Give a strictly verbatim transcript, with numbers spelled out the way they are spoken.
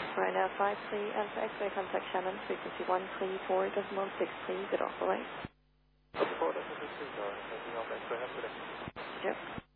Right now, five three Alpha X-ray, contact Shannon, frequency one three four decimal six three, get off the way. four decimal six three, sorry, Alpha X-ray, have a good day. Yep.